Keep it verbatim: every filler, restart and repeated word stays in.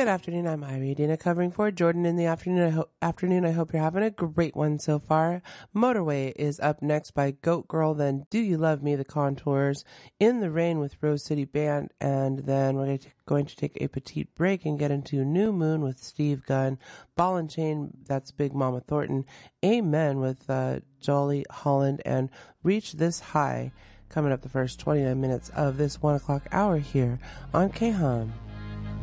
Good afternoon. I'm Ivy Dana covering for Jordan in the afternoon. I, ho- afternoon. I hope you're having a great one so far. Motorway is up next by Goat Girl, then Do You Love Me, The Contours, In the Rain with Rose City Band, and then we're going to take a petite break and get into New Moon with Steve Gunn, Ball and Chain, that's Big Mama Thornton, Amen with uh, Jolly Holland, and Reach This High, coming up the first twenty-nine minutes of this one o'clock hour here on K H O M.